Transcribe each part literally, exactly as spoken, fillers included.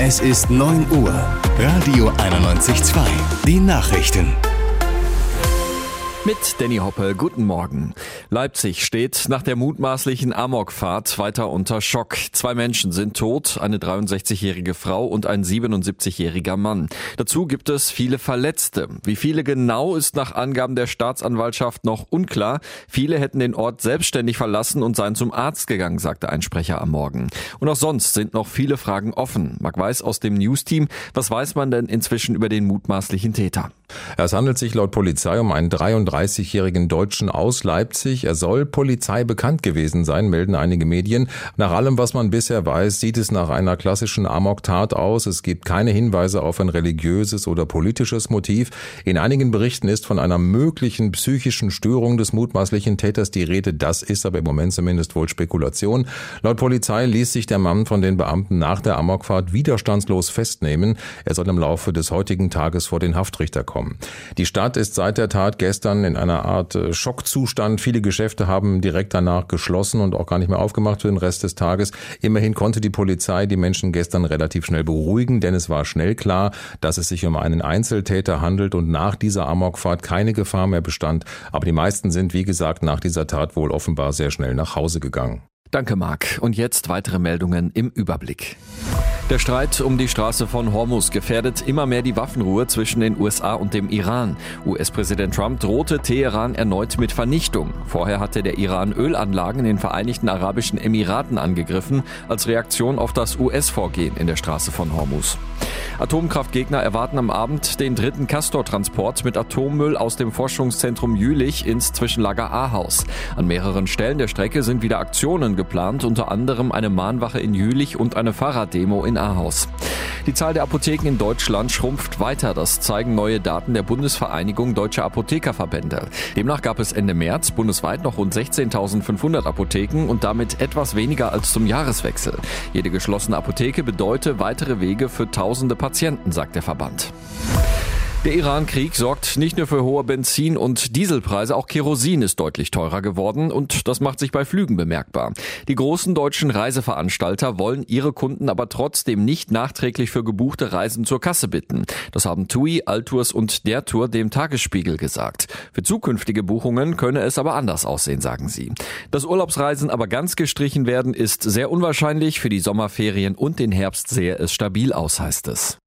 Es ist neun Uhr. Radio einundneunzig Komma zwei. Die Nachrichten. Mit Danny Hoppe, guten Morgen. Leipzig steht nach der mutmaßlichen Amokfahrt weiter unter Schock. Zwei Menschen sind tot, eine dreiundsechzigjährige Frau und ein siebenundsiebzigjähriger Mann. Dazu gibt es viele Verletzte. Wie viele genau ist nach Angaben der Staatsanwaltschaft noch unklar. Viele hätten den Ort selbstständig verlassen und seien zum Arzt gegangen, sagte ein Sprecher am Morgen. Und auch sonst sind noch viele Fragen offen. Marc Weiß aus dem News-Team. Was weiß man denn inzwischen über den mutmaßlichen Täter? Es handelt sich laut Polizei um einen dreiunddreißigjährigen Deutschen aus Leipzig. Er soll Polizei bekannt gewesen sein, melden einige Medien. Nach allem, was man bisher weiß, sieht es nach einer klassischen Amok-Tat aus. Es gibt keine Hinweise auf ein religiöses oder politisches Motiv. In einigen Berichten ist von einer möglichen psychischen Störung des mutmaßlichen Täters die Rede. Das ist aber im Moment zumindest wohl Spekulation. Laut Polizei ließ sich der Mann von den Beamten nach der Amokfahrt widerstandslos festnehmen. Er soll im Laufe des heutigen Tages vor den Haftrichter kommen. Die Stadt ist seit der Tat gestern in einer Art Schockzustand. Viele Geschäfte haben direkt danach geschlossen und auch gar nicht mehr aufgemacht für den Rest des Tages. Immerhin konnte die Polizei die Menschen gestern relativ schnell beruhigen, denn es war schnell klar, dass es sich um einen Einzeltäter handelt und nach dieser Amokfahrt keine Gefahr mehr bestand. Aber die meisten sind, wie gesagt, nach dieser Tat wohl offenbar sehr schnell nach Hause gegangen. Danke, Marc. Und jetzt weitere Meldungen im Überblick. Der Streit um die Straße von Hormuz gefährdet immer mehr die Waffenruhe zwischen den U S A und dem Iran. U S-Präsident Trump drohte Teheran erneut mit Vernichtung. Vorher hatte der Iran Ölanlagen in den Vereinigten Arabischen Emiraten angegriffen, als Reaktion auf das U S-Vorgehen in der Straße von Hormuz. Atomkraftgegner erwarten am Abend den dritten Castor-Transport mit Atommüll aus dem Forschungszentrum Jülich ins Zwischenlager Ahaus. An mehreren Stellen der Strecke sind wieder Aktionen geplant, unter anderem eine Mahnwache in Jülich und eine Fahrraddemo in Ahaus. Die Zahl der Apotheken in Deutschland schrumpft weiter. Das zeigen neue Daten der Bundesvereinigung Deutscher Apothekerverbände. Demnach gab es Ende März bundesweit noch rund sechzehntausendfünfhundert Apotheken und damit etwas weniger als zum Jahreswechsel. Jede geschlossene Apotheke bedeutet weitere Wege für tausende Patienten, sagt der Verband. Der Iran-Krieg sorgt nicht nur für hohe Benzin- und Dieselpreise, auch Kerosin ist deutlich teurer geworden und das macht sich bei Flügen bemerkbar. Die großen deutschen Reiseveranstalter wollen ihre Kunden aber trotzdem nicht nachträglich für gebuchte Reisen zur Kasse bitten. Das haben TUI, Altours und der Tour dem Tagesspiegel gesagt. Für zukünftige Buchungen könne es aber anders aussehen, sagen sie. Dass Urlaubsreisen aber ganz gestrichen werden, ist sehr unwahrscheinlich. Für die Sommerferien und den Herbst sähe es stabil aus, heißt es.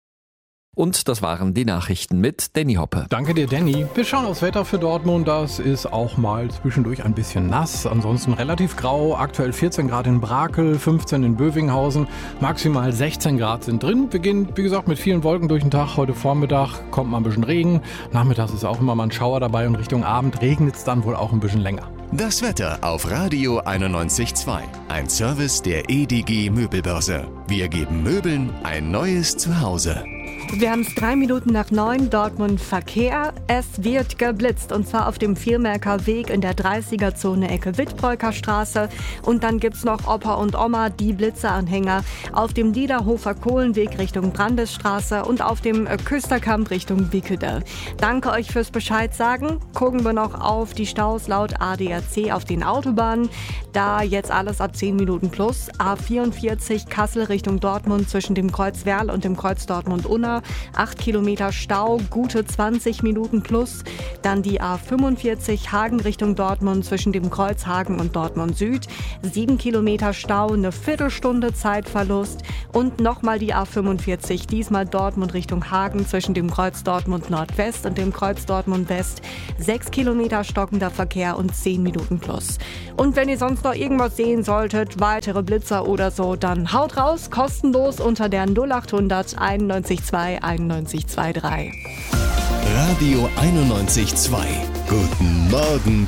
Und das waren die Nachrichten mit Danny Hoppe. Danke dir, Danny. Wir schauen aufs Wetter für Dortmund. Das ist auch mal zwischendurch ein bisschen nass. Ansonsten relativ grau. Aktuell vierzehn Grad in Brakel, fünfzehn in Bövinghausen. Maximal sechzehn Grad sind drin. Beginnt, wie gesagt, mit vielen Wolken durch den Tag. Heute Vormittag kommt mal ein bisschen Regen. Nachmittags ist auch immer mal ein Schauer dabei und Richtung Abend regnet es dann wohl auch ein bisschen länger. Das Wetter auf Radio einundneunzig Komma zwei. Ein Service der E D G Möbelbörse. Wir geben Möbeln ein neues Zuhause. Wir haben es drei Minuten nach neun, Dortmund Verkehr. Es wird geblitzt und zwar auf dem Viermelker Weg in der dreißiger-Zone Ecke Wittbreuker Straße. Und dann gibt's noch Opa und Oma, die Blitzeranhänger, auf dem Niederhofer Kohlenweg Richtung Brandesstraße und auf dem Küsterkamp Richtung Wickede. Danke euch fürs Bescheid sagen. Gucken wir noch auf die Staus laut A D A C auf den Autobahnen. Da jetzt alles ab zehn Minuten plus. A vierundvierzig Kassel Richtung Dortmund zwischen dem Kreuz Werl und dem Kreuz Dortmund-Unna. acht Kilometer Stau, gute zwanzig Minuten plus. Dann die A fünfundvierzig Hagen Richtung Dortmund zwischen dem Kreuz Hagen und Dortmund Süd. sieben Kilometer Stau, eine Viertelstunde Zeitverlust. Und nochmal die A fünfundvierzig, diesmal Dortmund Richtung Hagen zwischen dem Kreuz Dortmund Nordwest und dem Kreuz Dortmund West. sechs Kilometer stockender Verkehr und zehn Minuten plus. Und wenn ihr sonst noch irgendwas sehen solltet, weitere Blitzer oder so, dann haut raus, kostenlos unter der null achthundert einundneunzig zwei einundneunzig zwei drei. Radio einundneunzig Komma zwei. Guten Morgen